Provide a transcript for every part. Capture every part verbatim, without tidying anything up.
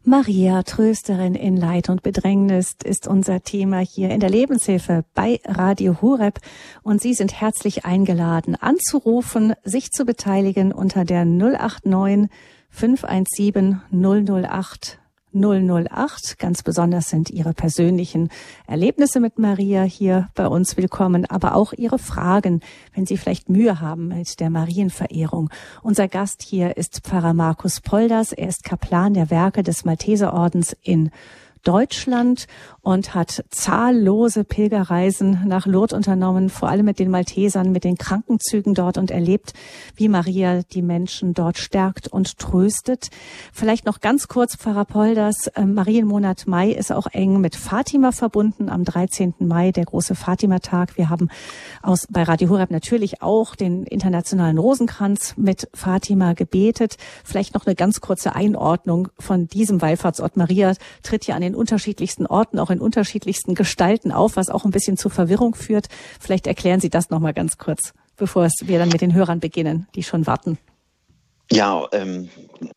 Maria, Trösterin in Leid und Bedrängnis, ist unser Thema hier in der Lebenshilfe bei Radio Horeb. Und Sie sind herzlich eingeladen, anzurufen, sich zu beteiligen unter der null acht neun fünf eins sieben null null acht null null acht. Ganz besonders sind Ihre persönlichen Erlebnisse mit Maria hier bei uns willkommen, aber auch Ihre Fragen, wenn Sie vielleicht Mühe haben mit der Marienverehrung. Unser Gast hier ist Pfarrer Markus Polders. Er ist Kaplan der Werke des Malteserordens in Deutschland und hat zahllose Pilgerreisen nach Lourdes unternommen, vor allem mit den Maltesern, mit den Krankenzügen dort und erlebt, wie Maria die Menschen dort stärkt und tröstet. Vielleicht noch ganz kurz, Pfarrer Polders, äh, Marienmonat Mai ist auch eng mit Fatima verbunden. Am dreizehnten Mai, der große Fatima-Tag. Wir haben aus, bei Radio Horeb natürlich auch den internationalen Rosenkranz mit Fatima gebetet. Vielleicht noch eine ganz kurze Einordnung von diesem Wallfahrtsort. Maria tritt ja an den unterschiedlichsten Orten, auch in unterschiedlichsten Gestalten auf, was auch ein bisschen zur Verwirrung führt. Vielleicht erklären Sie das noch mal ganz kurz, bevor es wir dann mit den Hörern beginnen, die schon warten. Ja, ähm,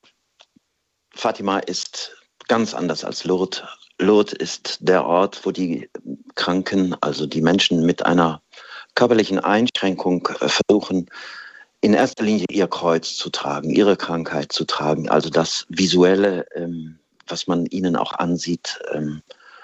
Fatima ist ganz anders als Lourdes. Lourdes ist der Ort, wo die Kranken, also die Menschen mit einer körperlichen Einschränkung äh, versuchen, in erster Linie ihr Kreuz zu tragen, ihre Krankheit zu tragen, also das Visuelle, ähm, was man ihnen auch ansieht, ähm,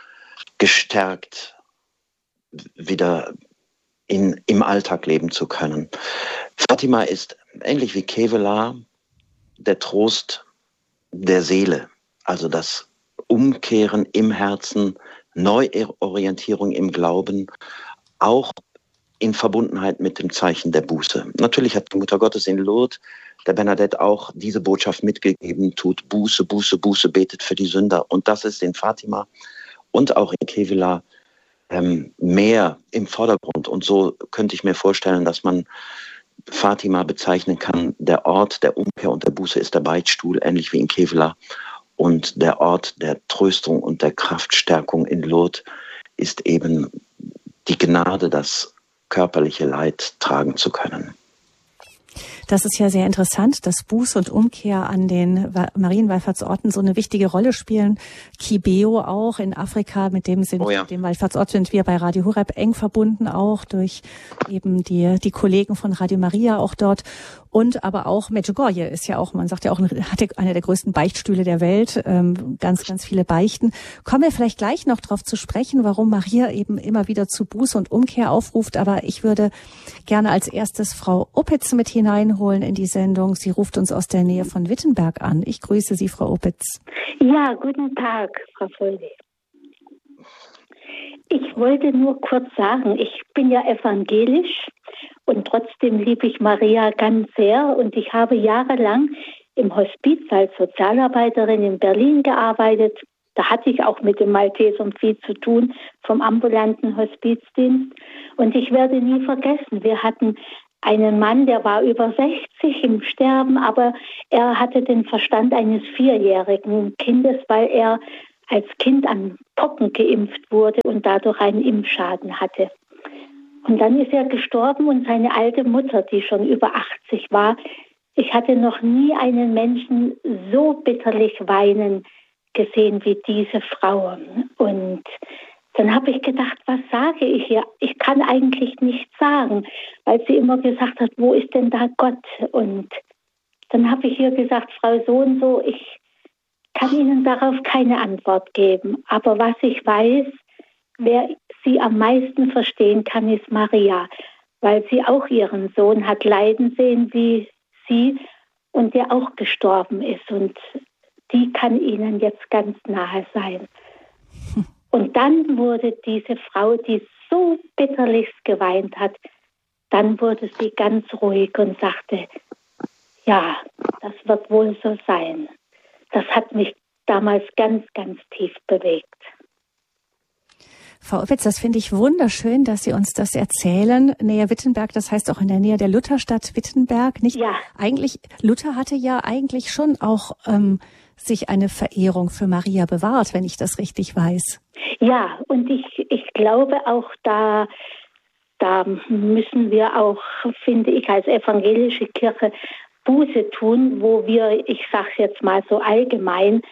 gestärkt wieder in, im Alltag leben zu können. Fatima ist ähnlich wie Kevela der Trost der Seele, also das Umkehren im Herzen, Neuorientierung im Glauben, auch in Verbundenheit mit dem Zeichen der Buße. Natürlich hat die Mutter Gottes in Lourdes der Bernadette auch diese Botschaft mitgegeben, tut Buße, Buße, Buße, betet für die Sünder. Und das ist in Fatima und auch in Kevela ähm, mehr im Vordergrund. Und so könnte ich mir vorstellen, dass man Fatima bezeichnen kann, der Ort der Umkehr und der Buße ist der Beichtstuhl, ähnlich wie in Kevela. Und der Ort der Tröstung und der Kraftstärkung in Lourdes ist eben die Gnade, das körperliche Leid tragen zu können. Das ist ja sehr interessant, dass Buße und Umkehr an den Marienwallfahrtsorten so eine wichtige Rolle spielen. Kibeo auch in Afrika, mit dem sind, oh ja. mit dem Wallfahrtsort sind wir bei Radio Horeb eng verbunden, auch durch eben die, die Kollegen von Radio Maria auch dort. Und aber auch Medjugorje ist ja auch, man sagt ja auch, hat einer der größten Beichtstühle der Welt, ähm, ganz, ganz viele Beichten. Kommen wir vielleicht gleich noch drauf zu sprechen, warum Maria eben immer wieder zu Buße und Umkehr aufruft. Aber ich würde gerne als erstes Frau Opitz mit hineinholen in die Sendung. Sie ruft uns aus der Nähe von Wittenberg an. Ich grüße Sie, Frau Opitz. Ja, guten Tag, Frau Völlig. Ich wollte nur kurz sagen, ich bin ja evangelisch und trotzdem liebe ich Maria ganz sehr. Und ich habe jahrelang im Hospiz als Sozialarbeiterin in Berlin gearbeitet. Da hatte ich auch mit den Maltesern viel zu tun, vom ambulanten Hospizdienst. Und ich werde nie vergessen, wir hatten einen Mann, der war über sechzig im Sterben, aber er hatte den Verstand eines vierjährigen Kindes, weil er als Kind an Pocken geimpft wurde und dadurch einen Impfschaden hatte. Und dann ist er gestorben und seine alte Mutter, die schon über achtzig war, ich hatte noch nie einen Menschen so bitterlich weinen gesehen wie diese Frau. Und dann habe ich gedacht, was sage ich ihr? Ich kann eigentlich nichts sagen, weil sie immer gesagt hat, wo ist denn da Gott? Und dann habe ich ihr gesagt, Frau so und so, ich kann Ihnen darauf keine Antwort geben. Aber was ich weiß, wer sie am meisten verstehen kann, ist Maria, weil sie auch ihren Sohn hat leiden sehen wie sie und der auch gestorben ist. Und die kann Ihnen jetzt ganz nahe sein. Und dann wurde diese Frau, die so bitterlichst geweint hat, dann wurde sie ganz ruhig und sagte, ja, das wird wohl so sein. Das hat mich damals ganz, ganz tief bewegt. Frau Opitz, das finde ich wunderschön, dass Sie uns das erzählen. Nähe Wittenberg, das heißt auch in der Nähe der Lutherstadt Wittenberg, nicht? Ja. Eigentlich, Luther hatte ja eigentlich schon auch ähm, sich eine Verehrung für Maria bewahrt, wenn ich das richtig weiß. Ja, und ich, ich glaube auch, da, da müssen wir auch, finde ich, als evangelische Kirche Buße tun, wo wir, ich sage jetzt mal so allgemein,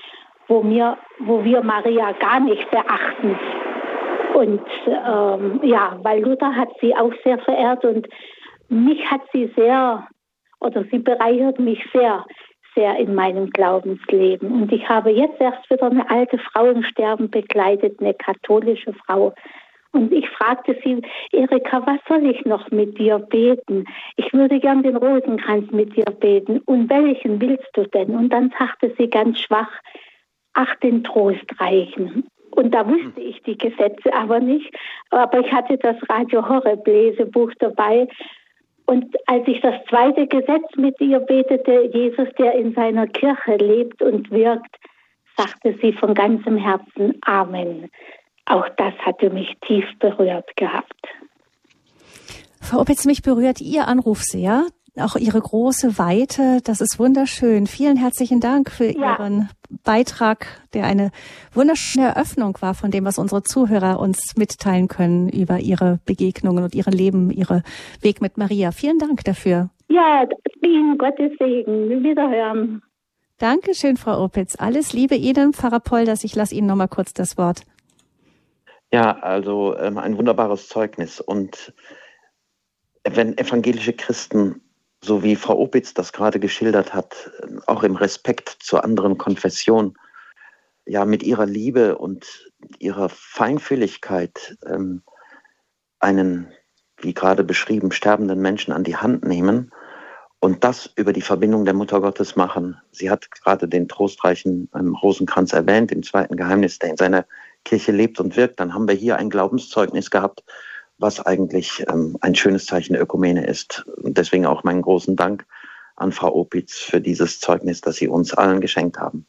wo wir, wo wir Maria gar nicht beachten. Und ähm, ja, weil Luther hat sie auch sehr verehrt und mich hat sie sehr, oder sie bereichert mich sehr, sehr in meinem Glaubensleben. Und ich habe jetzt erst wieder eine alte Frau im Sterben begleitet, eine katholische Frau. Und ich fragte sie, Erika, was soll ich noch mit dir beten? Ich würde gern den Rosenkranz mit dir beten. Und welchen willst du denn? Und dann sagte sie ganz schwach, ach, den Trostreichen. Und da wusste ich die Gesetze aber nicht. Aber ich hatte das Radio Horeb Lesebuch dabei. Und als ich das zweite Gesetz mit ihr betete, Jesus, der in seiner Kirche lebt und wirkt, sagte sie von ganzem Herzen Amen. Auch das hatte mich tief berührt gehabt. Frau Opitz, mich berührt Ihr Anruf sehr, auch Ihre große Weite. Das ist wunderschön. Vielen herzlichen Dank für ja. Ihren Beitrag, der eine wunderschöne Eröffnung war von dem, was unsere Zuhörer uns mitteilen können über ihre Begegnungen und ihren Leben, ihren Weg mit Maria. Vielen Dank dafür. Ja, Ihnen Gottes Segen. Wiederhören. Dankeschön, Frau Opitz. Alles Liebe Ihnen, Pfarrer Polders. Ich lasse Ihnen noch mal kurz das Wort. Ja, also ähm, ein wunderbares Zeugnis. Und wenn evangelische Christen, so wie Frau Opitz das gerade geschildert hat, auch im Respekt zur anderen Konfession, ja mit ihrer Liebe und ihrer Feinfühligkeit ähm, einen, wie gerade beschrieben, sterbenden Menschen an die Hand nehmen und das über die Verbindung der Mutter Gottes machen. Sie hat gerade den trostreichen ähm, Rosenkranz erwähnt, im zweiten Geheimnis, der in seiner Kirche lebt und wirkt. Dann haben wir hier ein Glaubenszeugnis gehabt, was eigentlich ähm, ein schönes Zeichen der Ökumene ist. Und deswegen auch meinen großen Dank an Frau Opitz für dieses Zeugnis, das Sie uns allen geschenkt haben.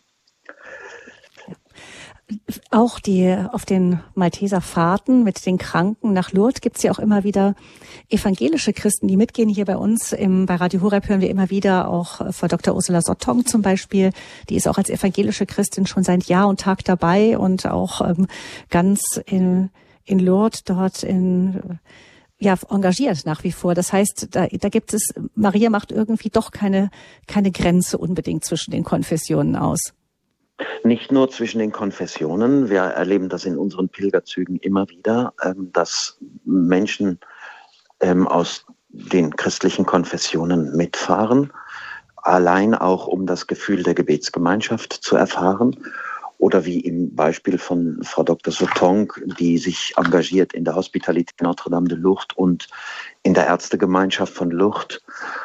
Auch die auf den Malteser Fahrten mit den Kranken nach Lourdes gibt es ja auch immer wieder evangelische Christen, die mitgehen. Hier bei uns im, bei Radio Horeb hören wir immer wieder auch Frau Doktor Ursula Sottong zum Beispiel. Die ist auch als evangelische Christin schon seit Jahr und Tag dabei und auch ähm, ganz in, in Lourdes dort in ja engagiert nach wie vor. Das heißt, da, da gibt es, Maria macht irgendwie doch keine keine Grenze unbedingt zwischen den Konfessionen aus. Nicht nur zwischen den Konfessionen, wir erleben das in unseren Pilgerzügen immer wieder, dass Menschen aus den christlichen Konfessionen mitfahren, allein auch um das Gefühl der Gebetsgemeinschaft zu erfahren. Oder wie im Beispiel von Frau Doktor Sottong, die sich engagiert in der Hospitalité Notre-Dame de Lourdes und in der Ärztegemeinschaft von Lourdes,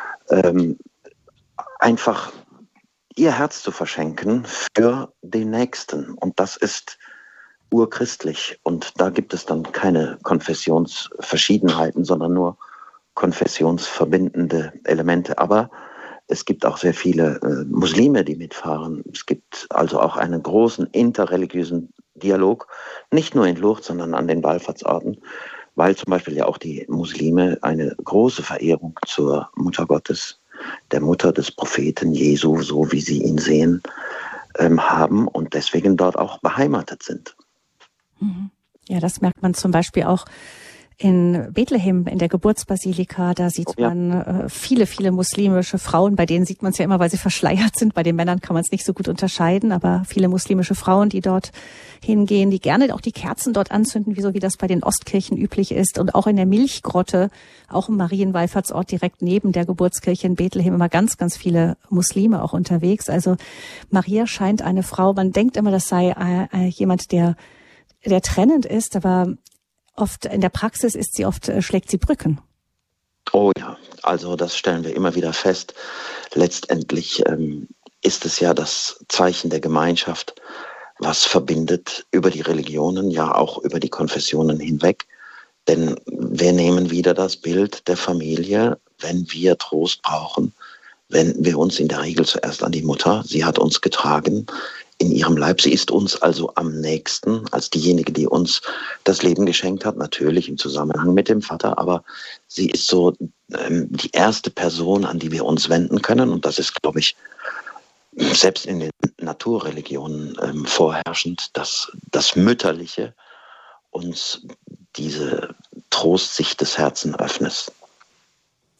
einfach ihr Herz zu verschenken für den Nächsten. Und das ist urchristlich. Und da gibt es dann keine Konfessionsverschiedenheiten, sondern nur konfessionsverbindende Elemente. Aber es gibt auch sehr viele äh, Muslime, die mitfahren. Es gibt also auch einen großen interreligiösen Dialog, nicht nur in Lourdes, sondern an den Wallfahrtsorten, weil zum Beispiel ja auch die Muslime eine große Verehrung zur Mutter Gottes, der Mutter des Propheten Jesu, so wie sie ihn sehen, ähm, haben und deswegen dort auch beheimatet sind. Ja, das merkt man zum Beispiel auch in Bethlehem, in der Geburtsbasilika. Da sieht ja. man äh, viele, viele muslimische Frauen. Bei denen sieht man es ja immer, weil sie verschleiert sind. Bei den Männern kann man es nicht so gut unterscheiden, aber viele muslimische Frauen, die dort hingehen, die gerne auch die Kerzen dort anzünden, wie so wie das bei den Ostkirchen üblich ist. Und auch in der Milchgrotte, auch im Marienwallfahrtsort direkt neben der Geburtskirche in Bethlehem, immer ganz, ganz viele Muslime auch unterwegs. Also Maria scheint eine Frau, man denkt immer, das sei äh, jemand, der, der trennend ist, aber oft in der Praxis ist sie oft, äh, schlägt sie Brücken. Oh ja, also das stellen wir immer wieder fest. Letztendlich ähm, ist es ja das Zeichen der Gemeinschaft, was verbindet über die Religionen, ja auch über die Konfessionen hinweg. Denn wir nehmen wieder das Bild der Familie, wenn wir Trost brauchen, wenden wir uns in der Regel zuerst an die Mutter. Sie hat uns getragen in ihrem Leib. Sie ist uns also am nächsten als diejenige, die uns das Leben geschenkt hat, natürlich im Zusammenhang mit dem Vater, aber sie ist so ähm, die erste Person, an die wir uns wenden können. Und das ist, glaube ich, selbst in den Naturreligionen ähm, vorherrschend, dass das Mütterliche uns diese Trostsicht des Herzens öffnet.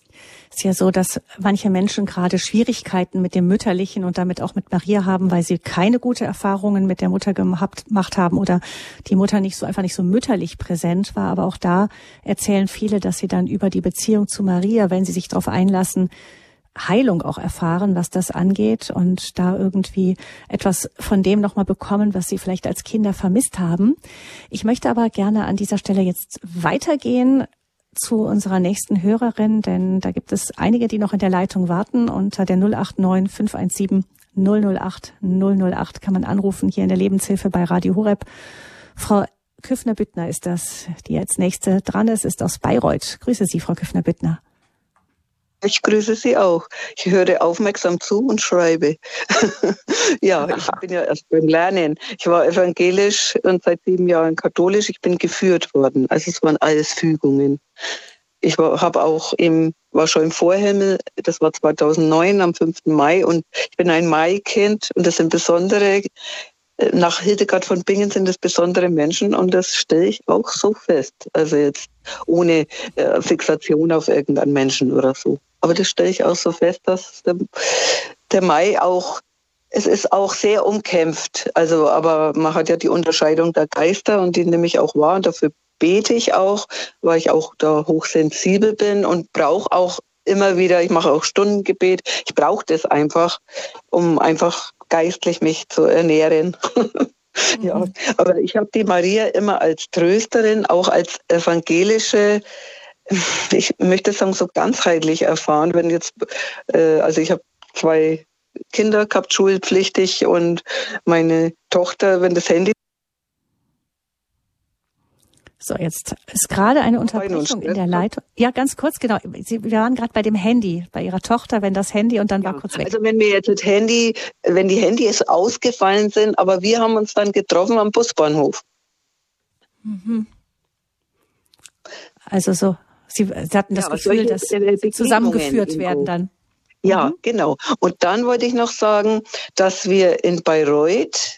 Es ist ja so, dass manche Menschen gerade Schwierigkeiten mit dem Mütterlichen und damit auch mit Maria haben, weil sie keine gute Erfahrungen mit der Mutter gehabt, gemacht haben oder die Mutter nicht so einfach nicht so mütterlich präsent war. Aber auch da erzählen viele, dass sie dann über die Beziehung zu Maria, wenn sie sich darauf einlassen, Heilung auch erfahren, was das angeht und da irgendwie etwas von dem nochmal bekommen, was sie vielleicht als Kinder vermisst haben. Ich möchte aber gerne an dieser Stelle jetzt weitergehen zu unserer nächsten Hörerin, denn da gibt es einige, die noch in der Leitung warten. Unter der null acht neun fünf eins sieben null null acht null null acht kann man anrufen hier in der Lebenshilfe bei Radio Horeb. Frau Küffner-Büttner ist das, die als nächste dran ist, ist aus Bayreuth. Grüße Sie, Frau Küffner-Büttner. Ich grüße Sie auch. Ich höre aufmerksam zu und schreibe. Ja, ich bin ja erst beim Lernen. Ich war evangelisch und seit sieben Jahren katholisch. Ich bin geführt worden. Also es waren alles Fügungen. Ich war, habe auch im, war schon im Vorhimmel. Das war zweitausendneun am fünften Mai und ich bin ein Maikind und das sind besondere. Nach Hildegard von Bingen sind es besondere Menschen und das stelle ich auch so fest. Also jetzt ohne äh, Fixation auf irgendeinen Menschen oder so. Aber das stelle ich auch so fest, dass der, der Mai auch, es ist auch sehr umkämpft. Also, aber man hat ja die Unterscheidung der Geister und die nehme ich auch wahr und dafür bete ich auch, weil ich auch da hochsensibel bin und brauche auch immer wieder, ich mache auch Stundengebet, ich brauche das einfach, um einfach geistlich mich zu ernähren. Mhm. Ja, aber ich habe die Maria immer als Trösterin, auch als evangelische, ich möchte sagen, so ganzheitlich erfahren. Wenn jetzt, äh, also ich habe zwei Kinder gehabt, schulpflichtig und meine Tochter, wenn das Handy. So, jetzt ist gerade eine Unterbrechung in der Leitung. Ja, ganz kurz, genau. Sie, wir waren gerade bei dem Handy, bei Ihrer Tochter, wenn das Handy und dann ja, war kurz weg. Also wenn wir jetzt das Handy, wenn die Handys ausgefallen sind, aber wir haben uns dann getroffen am Busbahnhof. Mhm. Also so, Sie, Sie hatten das ja, Gefühl, dass Sie zusammengeführt werden dann. Ja, mhm. genau. Und dann wollte ich noch sagen, dass wir in Bayreuth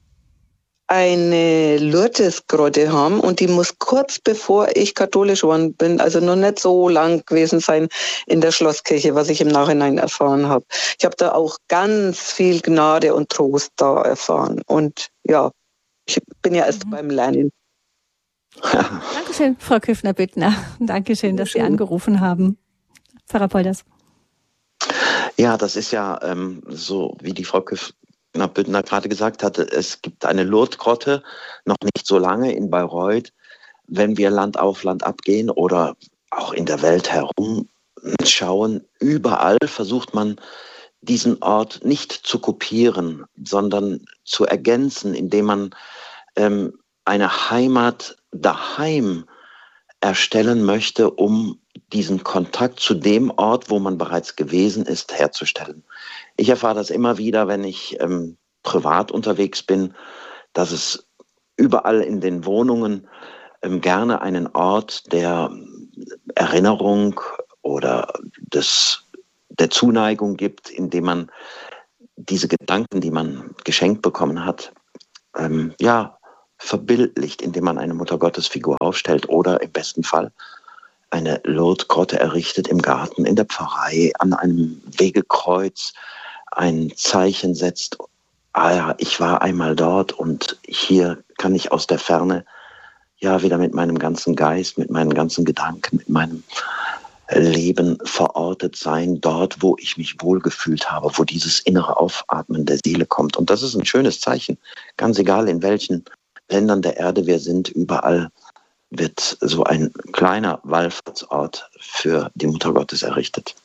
eine Lourdes-Grotte haben und die muss kurz bevor ich katholisch geworden bin, also noch nicht so lang gewesen sein in der Schlosskirche, was ich im Nachhinein erfahren habe. Ich habe da auch ganz viel Gnade und Trost da erfahren und ja, ich bin ja erst mhm. beim Lernen. Dankeschön, Frau Küffner-Büttner. Dankeschön, dass Sie angerufen haben. Pfarrer Polders. Ja, das ist ja ähm, so, wie die Frau Küffner Na, Büttner gerade gesagt hatte, es gibt eine Lourdes-Grotte, noch nicht so lange in Bayreuth. Wenn wir Land auf Land abgehen oder auch in der Welt herumschauen, überall versucht man, diesen Ort nicht zu kopieren, sondern zu ergänzen, indem man ähm, eine Heimat daheim erstellen möchte, um diesen Kontakt zu dem Ort, wo man bereits gewesen ist, herzustellen. Ich erfahre das immer wieder, wenn ich ähm, privat unterwegs bin, dass es überall in den Wohnungen ähm, gerne einen Ort der Erinnerung oder des, der Zuneigung gibt, in dem man diese Gedanken, die man geschenkt bekommen hat, ähm, ja, verbildlicht, indem man eine Muttergottesfigur aufstellt oder im besten Fall eine Lourdes-Grotte errichtet im Garten, in der Pfarrei, an einem Wegekreuz, ein Zeichen setzt, ah ja, ich war einmal dort und hier kann ich aus der Ferne ja wieder mit meinem ganzen Geist, mit meinen ganzen Gedanken, mit meinem Leben verortet sein, dort, wo ich mich wohlgefühlt habe, wo dieses innere Aufatmen der Seele kommt. Und das ist ein schönes Zeichen, ganz egal in welchen Ländern der Erde wir sind, überall wird so ein kleiner Wallfahrtsort für die Mutter Gottes errichtet.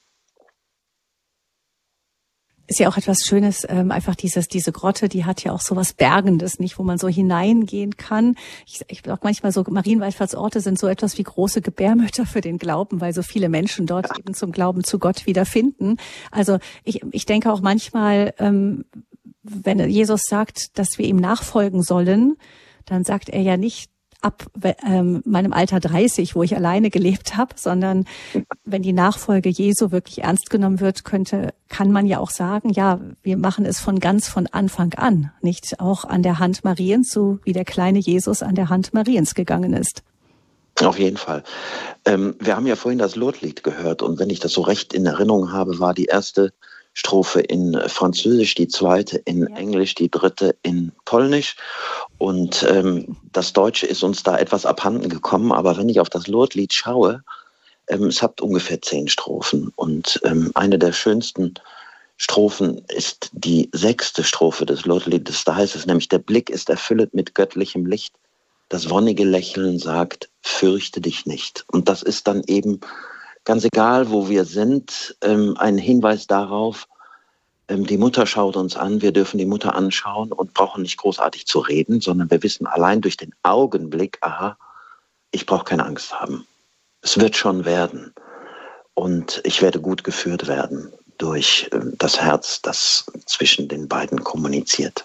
Ist ja auch etwas Schönes, ähm, einfach dieses, diese Grotte, die hat ja auch so was Bergendes, nicht, wo man so hineingehen kann. Ich, ich bin auch manchmal so, Marienwallfahrtsorte sind so etwas wie große Gebärmütter für den Glauben, weil so viele Menschen dort ja. eben zum Glauben zu Gott wiederfinden. Also ich, ich denke auch manchmal, ähm, wenn Jesus sagt, dass wir ihm nachfolgen sollen, dann sagt er ja nicht, ab ähm, meinem Alter dreißig, wo ich alleine gelebt habe, sondern wenn die Nachfolge Jesu wirklich ernst genommen wird, könnte, kann man ja auch sagen, ja, wir machen es von ganz von Anfang an, nicht auch an der Hand Mariens, so wie der kleine Jesus an der Hand Mariens gegangen ist. Auf jeden Fall. Ähm, wir haben ja vorhin das Lourdes-Lied gehört und wenn ich das so recht in Erinnerung habe, war die erste Strophe in Französisch, die zweite in ja. Englisch, die dritte in Polnisch und ähm, das Deutsche ist uns da etwas abhanden gekommen, aber wenn ich auf das Lourdes-Lied schaue, ähm, es hat ungefähr zehn Strophen und ähm, eine der schönsten Strophen ist die sechste Strophe des Lourdes-Liedes, da heißt es nämlich, der Blick ist erfüllet mit göttlichem Licht, das wonnige Lächeln sagt, fürchte dich nicht. Und das ist dann eben, ganz egal, wo wir sind, ähm, ein Hinweis darauf, ähm, die Mutter schaut uns an, wir dürfen die Mutter anschauen und brauchen nicht großartig zu reden, sondern wir wissen allein durch den Augenblick, aha, ich brauche keine Angst haben. Es wird schon werden. Und ich werde gut geführt werden durch ähm, das Herz, das zwischen den beiden kommuniziert.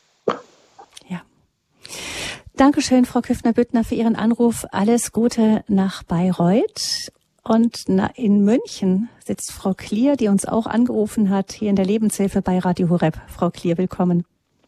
Ja. Dankeschön, Frau Küffner-Büttner, für Ihren Anruf. Alles Gute nach Bayreuth. Und in München sitzt Frau Klier, die uns auch angerufen hat, hier in der Lebenshilfe bei Radio Horeb. Frau Klier, willkommen.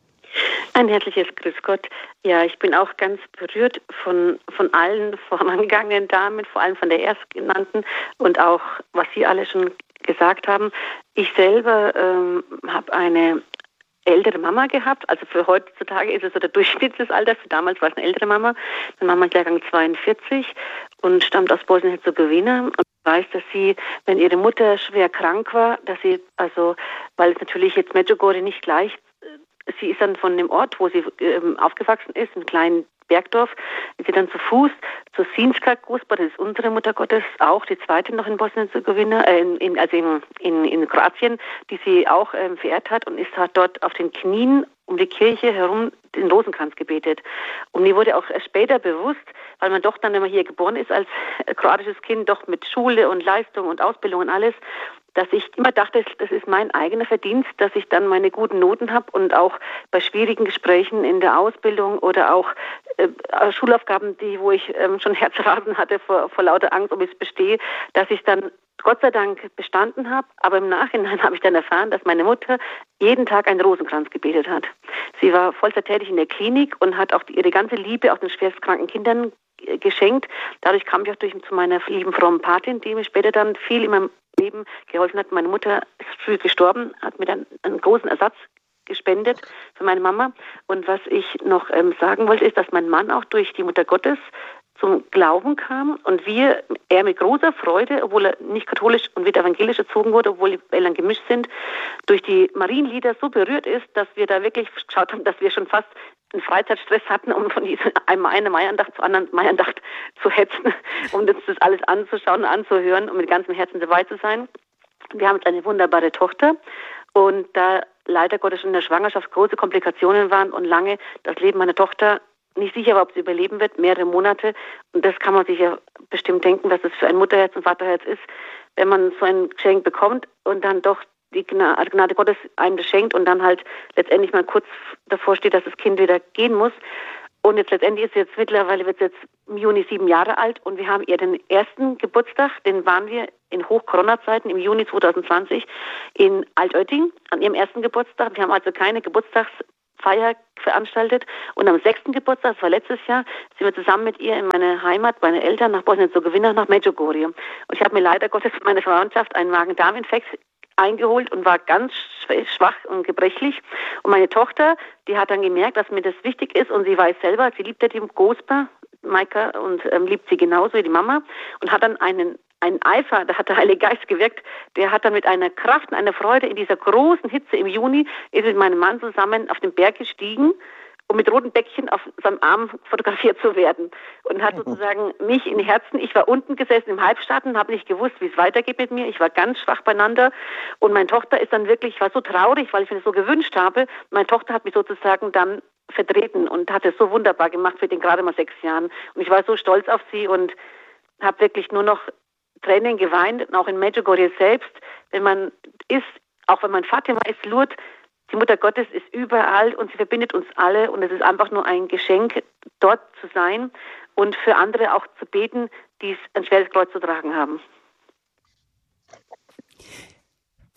Ein herzliches Grüß Gott. Ja, ich bin auch ganz berührt von, von allen vorangegangenen Damen, vor allem von der Erstgenannten und auch, was Sie alle schon gesagt haben. Ich selber ähm, habe eine ältere Mama gehabt, also für heutzutage ist es so der Durchschnittsalter, für damals war es eine ältere Mama. Meine Mama ist Jahrgang zweiundvierzig und stammt aus Bosnien-Herzegowina und ich weiß, dass sie, wenn ihre Mutter schwer krank war, dass sie, also, weil es natürlich jetzt Medjugorje nicht gleich, sie ist dann von dem Ort, wo sie ähm, aufgewachsen ist, einem kleinen Bergdorf, ist sie dann zu Fuß zur Sinjska Gospa, das ist unsere Mutter Gottes, auch die zweite noch in Bosnien-Herzegowina, äh, in, in, also in, in, in Kroatien, die sie auch ähm, verehrt hat und ist hat dort auf den Knien um die Kirche herum den Rosenkranz gebetet. Und mir wurde auch erst später bewusst, weil man doch dann, wenn man hier geboren ist als kroatisches Kind, doch mit Schule und Leistung und Ausbildung und alles, dass ich immer dachte, das ist mein eigener Verdienst, dass ich dann meine guten Noten habe und auch bei schwierigen Gesprächen in der Ausbildung oder auch äh, Schulaufgaben, die, wo ich ähm, schon Herzrasen hatte vor, vor lauter Angst, ob ich es bestehe, dass ich dann Gott sei Dank bestanden habe. Aber im Nachhinein habe ich dann erfahren, dass meine Mutter jeden Tag einen Rosenkranz gebetet hat. Sie war Vollzeit tätig in der Klinik und hat auch die, ihre ganze Liebe auch den schwerstkranken Kindern geschenkt. Dadurch kam ich auch durch zu meiner lieben frommen Patin, die mir später dann viel in meinem Leben geholfen hat. Meine Mutter ist früh gestorben, hat mir dann einen großen Ersatz gespendet für meine Mama. Und was ich noch ähm, sagen wollte, ist, dass mein Mann auch durch die Mutter Gottes zum Glauben kam und wir, er mit großer Freude, obwohl er nicht katholisch und weder evangelisch erzogen wurde, obwohl die Eltern gemischt sind, durch die Marienlieder so berührt ist, dass wir da wirklich geschaut haben, dass wir schon fast einen Freizeitstress hatten, um von dieser eine Maiandacht zur anderen Maiandacht zu hetzen, um uns das alles anzuschauen, anzuhören und mit ganzem Herzen dabei zu sein. Wir haben jetzt eine wunderbare Tochter und da leider Gottes schon in der Schwangerschaft große Komplikationen waren und lange das Leben meiner Tochter nicht sicher war, ob sie überleben wird, mehrere Monate. Und das kann man sich ja bestimmt denken, dass es für ein Mutterherz und Vaterherz ist, wenn man so ein Geschenk bekommt und dann doch die Gnade Gottes einem das schenkt und dann halt letztendlich mal kurz davor steht, dass das Kind wieder gehen muss. Und jetzt letztendlich ist sie jetzt mittlerweile, wird sie jetzt im Juni sieben Jahre alt und wir haben ihr den ersten Geburtstag, den waren wir in Hoch-Corona-Zeiten im Juni zwanzig zwanzig in Altötting an ihrem ersten Geburtstag. Wir haben also keine Geburtstagsfeier veranstaltet und am sechsten Geburtstag, das war letztes Jahr, sind wir zusammen mit ihr in meine Heimat, meine Eltern nach Bosnien-Herzegowina, nach Medjugorje. Und ich habe mir leider Gottes für meine Verwandtschaft einen Magen-Darm-Infekt eingeholt und war ganz schwach und gebrechlich. Und meine Tochter, die hat dann gemerkt, dass mir das wichtig ist und sie weiß selber, sie liebt ja die Gospa, Maika, und ähm, liebt sie genauso wie die Mama und hat dann einen Ein Eifer, da hat der Heilige Geist gewirkt, der hat dann mit einer Kraft und einer Freude in dieser großen Hitze im Juni, ist mit meinem Mann zusammen auf den Berg gestiegen, um mit roten Bäckchen auf seinem Arm fotografiert zu werden. Und hat sozusagen mich in Herzen, ich war unten gesessen im Halbschatten, habe nicht gewusst, wie es weitergeht mit mir. Ich war ganz schwach beieinander. Und meine Tochter ist dann wirklich, ich war so traurig, weil ich mir das so gewünscht habe. Meine Tochter hat mich sozusagen dann vertreten und hat es so wunderbar gemacht für den gerade mal sechs Jahren. Und ich war so stolz auf sie und habe wirklich nur noch Tränen geweint, und auch in Medjugorje selbst, wenn man ist, auch wenn man Fatima ist, Lourdes, die Mutter Gottes ist überall und sie verbindet uns alle und es ist einfach nur ein Geschenk, dort zu sein und für andere auch zu beten, die ein schweres Kreuz zu tragen haben.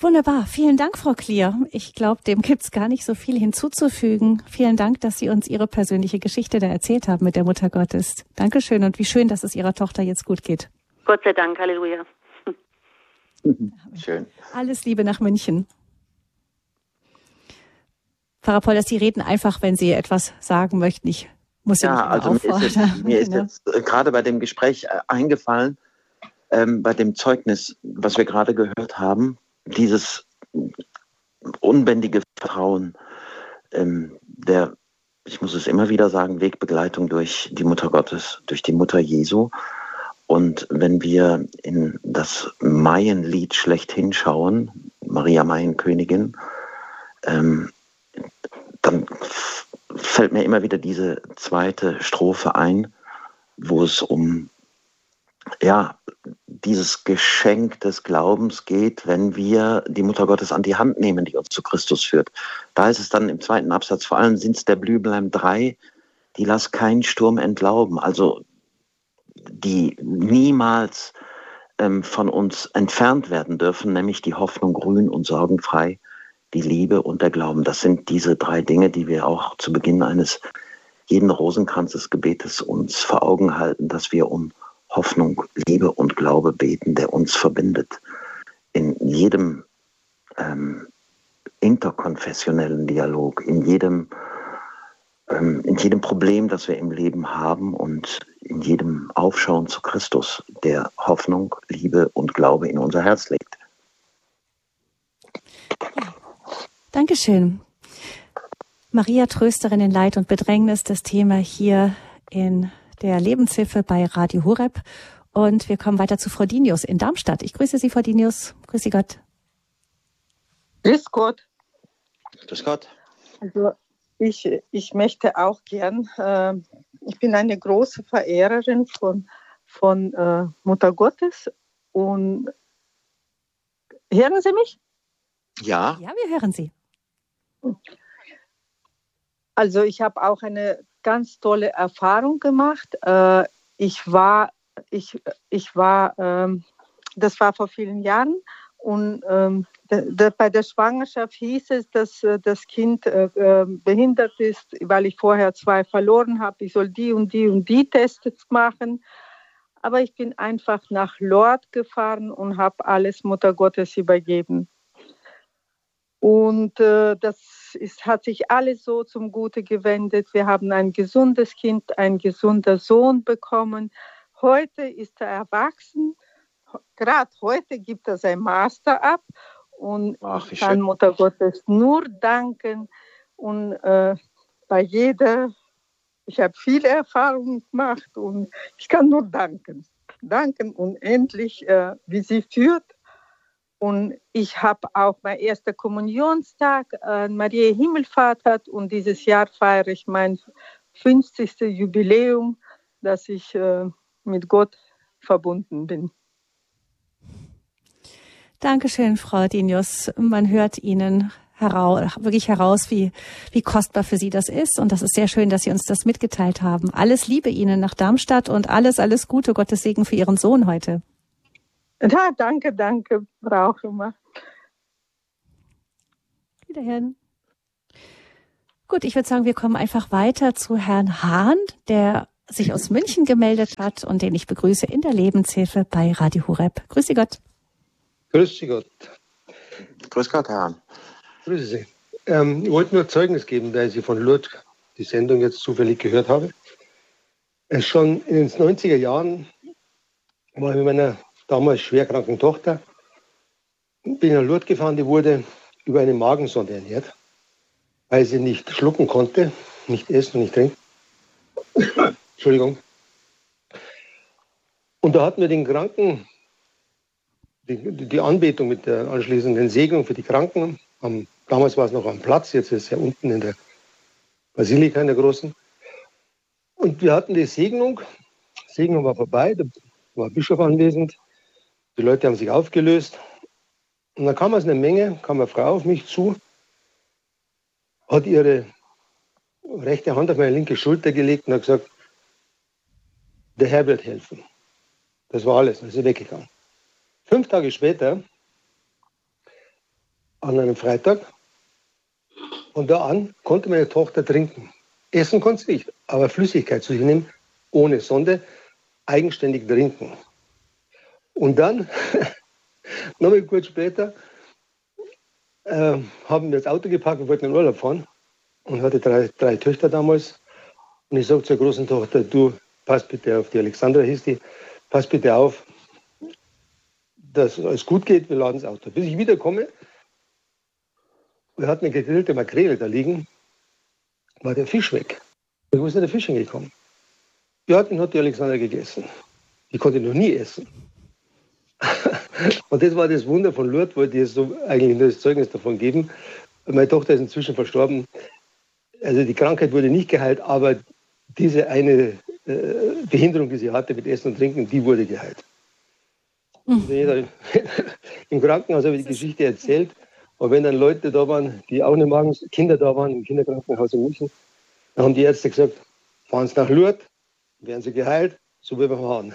Wunderbar. Vielen Dank, Frau Klier. Ich glaube, dem gibt's gar nicht so viel hinzuzufügen. Vielen Dank, dass Sie uns Ihre persönliche Geschichte da erzählt haben mit der Mutter Gottes. Dankeschön und wie schön, dass es Ihrer Tochter jetzt gut geht. Gott sei Dank. Halleluja. Schön. Alles Liebe nach München. Pfarrer Polders, Sie reden einfach, wenn Sie etwas sagen möchten. Ich muss Sie ja, nicht also mir ist, jetzt, mir ist genau. jetzt äh, gerade bei dem Gespräch äh, eingefallen, ähm, bei dem Zeugnis, was wir gerade gehört haben, dieses unbändige Vertrauen, ähm, der, ich muss es immer wieder sagen, Wegbegleitung durch die Mutter Gottes, durch die Mutter Jesu. Und wenn wir in das Maienlied schlechthin schauen, Maria Maienkönigin, ähm, dann f- fällt mir immer wieder diese zweite Strophe ein, wo es um ja, dieses Geschenk des Glaubens geht, wenn wir die Mutter Gottes an die Hand nehmen, die uns zu Christus führt. Da ist es dann im zweiten Absatz, vor allem sind es der Blüblein drei, die lass keinen Sturm entlauben, also die niemals ähm, von uns entfernt werden dürfen, nämlich die Hoffnung grün und sorgenfrei, die Liebe und der Glauben. Das sind diese drei Dinge, die wir auch zu Beginn eines jeden Rosenkranzesgebetes uns vor Augen halten, dass wir um Hoffnung, Liebe und Glaube beten, der uns verbindet. In jedem ähm, interkonfessionellen Dialog, in jedem, ähm, in jedem Problem, das wir im Leben haben und in jedem Aufschauen zu Christus, der Hoffnung, Liebe und Glaube in unser Herz legt. Dankeschön. Maria, Trösterin in Leid und Bedrängnis, das Thema hier in der Lebenshilfe bei Radio Horeb. Und wir kommen weiter zu Frau Dinius in Darmstadt. Ich grüße Sie, Frau Dinius. Grüße Gott. Grüß Gott. Grüß Gott. Also ich, ich möchte auch gern, äh, ich bin eine große Verehrerin von, von äh, Mutter Gottes. Und hören Sie mich? Ja. Ja, wir hören Sie. Also ich habe auch eine ganz tolle Erfahrung gemacht. Äh, ich war, ich, ich war, ähm, das war vor vielen Jahren und ähm, de, de, bei der Schwangerschaft hieß es, dass äh, das Kind äh, behindert ist, weil ich vorher zwei verloren habe. Ich soll die und die und die Tests machen. Aber ich bin einfach nach Lourdes gefahren und habe alles Mutter Gottes übergeben. Und äh, das ist, hat sich alles so zum Gute gewendet. Wir haben ein gesundes Kind, ein gesunder Sohn bekommen. Heute ist er erwachsen. Gerade heute gibt er sein Master ab. Und Ach, ich kann schön. Mutter Gottes nur danken. Und äh, bei jeder, ich habe viele Erfahrungen gemacht und ich kann nur danken. Danken unendlich, äh, wie sie führt. Und ich habe auch meinen ersten Kommunionstag an Maria Himmelfahrt hat und dieses Jahr feiere ich mein fünfzigstes Jubiläum, dass ich äh, mit Gott verbunden bin. Dankeschön, Frau Dinius. Man hört Ihnen heraus, wirklich heraus, wie, wie kostbar für Sie das ist. Und das ist sehr schön, dass Sie uns das mitgeteilt haben. Alles Liebe Ihnen nach Darmstadt und alles, alles Gute. Gottes Segen für Ihren Sohn heute. Ja, danke, danke, Frau Hummer. Wiederhören. Gut, ich würde sagen, wir kommen einfach weiter zu Herrn Hahn, der sich aus München gemeldet hat und den ich begrüße in der Lebenshilfe bei Radio Horeb. Grüße Gott. Grüße Gott. Grüß Gott, Herr Hahn. Grüße Sie. Ähm, ich wollte nur Zeugnis geben, weil ich von Lourdes die Sendung jetzt zufällig gehört habe. Es schon in den neunziger Jahren war ich mit meiner damals schwerkranken Tochter, bin nach Lourdes gefahren, die wurde über eine Magensonde ernährt, weil sie nicht schlucken konnte, nicht essen und nicht trinken. Entschuldigung. Und da hatten wir den Kranken, die, die Anbetung mit der anschließenden Segnung für die Kranken. Am, damals war es noch am Platz, jetzt ist es ja unten in der Basilika, in der großen. Und wir hatten die Segnung. Die Segnung war vorbei, da war Bischof anwesend. Die Leute haben sich aufgelöst. Und dann kam aus einer Menge, kam eine Frau auf mich zu, hat ihre rechte Hand auf meine linke Schulter gelegt und hat gesagt, der Herr wird helfen. Das war alles, dann ist sie weggegangen. Fünf Tage später an einem Freitag. Von da an konnte meine Tochter trinken. Essen konnte sie nicht, aber Flüssigkeit zu sich nehmen, ohne Sonde, eigenständig trinken. Und dann, nochmal kurz später, äh, haben wir das Auto geparkt und wollten in den Urlaub fahren. Und hatte drei, drei Töchter damals. Und ich sage zur großen Tochter, du, pass bitte auf, die Alexandra hieß die, pass bitte auf, dass es gut geht, wir laden das Auto. Bis ich wiederkomme, wir hatten eine gegrillte Makrele da liegen, war der Fisch weg. Wo ist denn der Fisch hingekommen? Ja, den hat die Alexandra gegessen. Die konnte noch nie essen. Und das war das Wunder von Lourdes, wollte ich jetzt so eigentlich nur das Zeugnis davon geben. Meine Tochter ist inzwischen verstorben. Also die Krankheit wurde nicht geheilt, aber diese eine äh, Behinderung, die sie hatte mit Essen und Trinken, die wurde geheilt. Mhm. Also im Krankenhaus habe ich die Geschichte erzählt. Aber wenn dann Leute da waren, die auch nicht magen, Kinder da waren im Kinderkrankenhaus in München, dann haben die Ärzte gesagt, fahren Sie nach Lourdes, werden Sie geheilt, so wie wir fahren.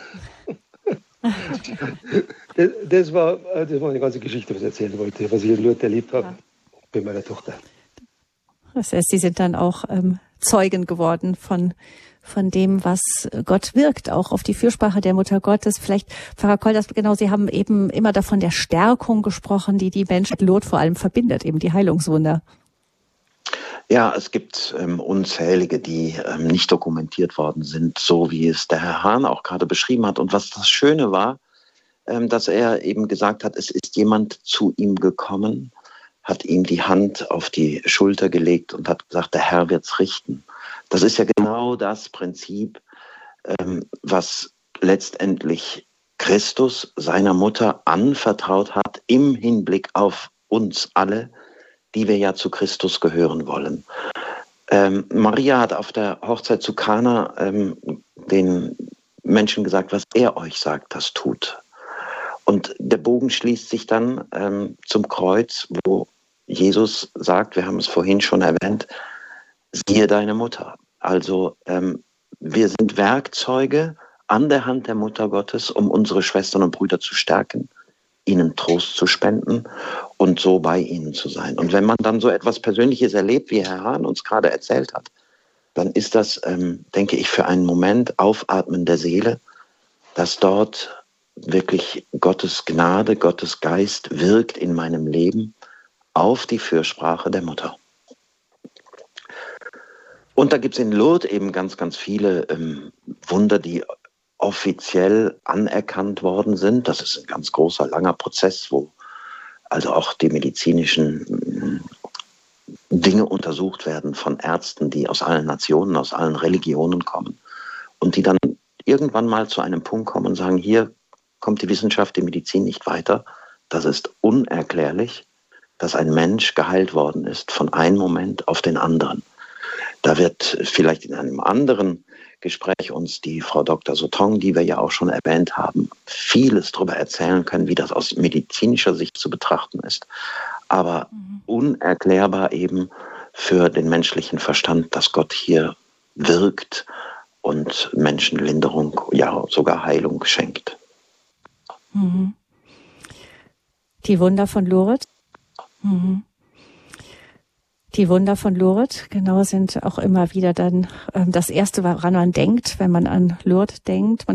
das, das, war, das war eine ganze Geschichte, was ich erzählen wollte, was ich in Lourdes erlebt habe, ja, mit meiner Tochter. Das heißt, Sie sind dann auch ähm, Zeugen geworden von von dem, was Gott wirkt, auch auf die Fürsprache der Mutter Gottes. Vielleicht, Pfarrer Kolders, genau, Sie haben eben immer davon der Stärkung gesprochen, die die Menschen mit Lourdes vor allem verbindet, eben die Heilungswunder. Ja, es gibt ähm, unzählige, die ähm, nicht dokumentiert worden sind, so wie es der Herr Hahn auch gerade beschrieben hat. Und was das Schöne war, ähm, dass er eben gesagt hat, es ist jemand zu ihm gekommen, hat ihm die Hand auf die Schulter gelegt und hat gesagt, der Herr wird's richten. Das ist ja genau das Prinzip, ähm, was letztendlich Christus seiner Mutter anvertraut hat im Hinblick auf uns alle, die wir ja zu Christus gehören wollen. Ähm, Maria hat auf der Hochzeit zu Kana ähm, den Menschen gesagt, was er euch sagt, das tut. Und der Bogen schließt sich dann ähm, zum Kreuz, wo Jesus sagt, wir haben es vorhin schon erwähnt, siehe deine Mutter. Also ähm, wir sind Werkzeuge an der Hand der Mutter Gottes, um unsere Schwestern und Brüder zu stärken, ihnen Trost zu spenden und so bei ihnen zu sein. Und wenn man dann so etwas Persönliches erlebt, wie Herr Hahn uns gerade erzählt hat, dann ist das, ähm, denke ich, für einen Moment Aufatmen der Seele, dass dort wirklich Gottes Gnade, Gottes Geist wirkt in meinem Leben auf die Fürsprache der Mutter. Und da gibt es in Lourdes eben ganz, ganz viele ähm, Wunder, die offiziell anerkannt worden sind. Das ist ein ganz großer, langer Prozess, wo also auch die medizinischen äh, Dinge untersucht werden von Ärzten, die aus allen Nationen, aus allen Religionen kommen und die dann irgendwann mal zu einem Punkt kommen und sagen, hier kommt die Wissenschaft, die Medizin nicht weiter. Das ist unerklärlich, dass ein Mensch geheilt worden ist von einem Moment auf den anderen. Da wird vielleicht in einem anderen Gespräch uns die Frau Doktor Sotong, die wir ja auch schon erwähnt haben, vieles darüber erzählen können, wie das aus medizinischer Sicht zu betrachten ist. Aber mhm. unerklärbar eben für den menschlichen Verstand, dass Gott hier wirkt und Menschen Linderung, ja sogar Heilung schenkt. Mhm. Die Wunder von Lourdes. Mhm. Die Wunder von Lourdes, genau, sind auch immer wieder dann ähm, das Erste, woran man denkt, wenn man an Lourdes denkt. Man